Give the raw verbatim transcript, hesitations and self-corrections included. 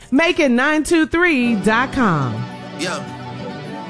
make it nine two three dot com. Yeah.